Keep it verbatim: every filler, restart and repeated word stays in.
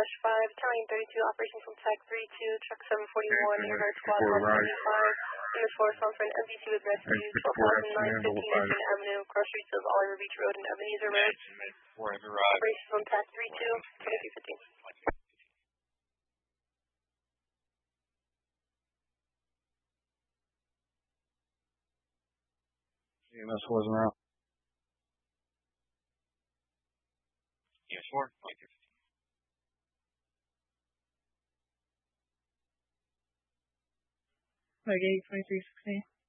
five, Italian thirty-two, operation from Tech three two, truck seven forty-one, Airguard Squad one seventy-five, unit four, on for an M B C with rescue, twelve thousand nine hundred fifteen Edgerton Avenue, cross streets of Oliver Beach Road and Ebenezer Road. Operation from Tech three two, twenty-two fifteen. E M S wasn't out. Yes, four, twenty-two fifteen. Flag eight, twenty-three sixteen.